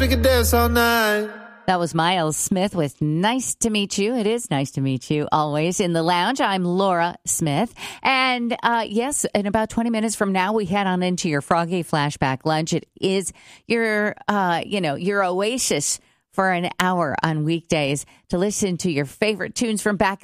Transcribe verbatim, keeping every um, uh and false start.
We could dance all night. That was Miles Smith with Nice to Meet You. It is nice to meet you always in the lounge. I'm Laura Smith. And uh, yes, in about twenty minutes from now, we head on into your Froggy Flashback Lunch. It is your, uh, you know, your oasis for an hour on weekdays to listen to your favorite tunes from back